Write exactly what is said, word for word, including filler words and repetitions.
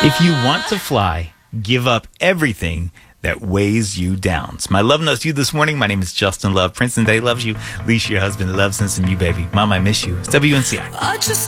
If you want to fly, give up everything that weighs you down. It's my love notes to you this morning. My name is Justin Love. Princeton Day loves you. Leisha, your husband, loves sensing you, baby. Mom, I miss you. It's W N C I.